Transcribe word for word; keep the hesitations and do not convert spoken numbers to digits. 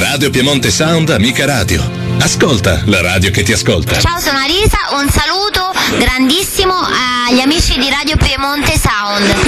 Radio Piemonte Sound, amica radio. Ascolta la radio che ti ascolta. Ciao, sono Arisa, un saluto grandissimo agli amici di Radio Piemonte Sound.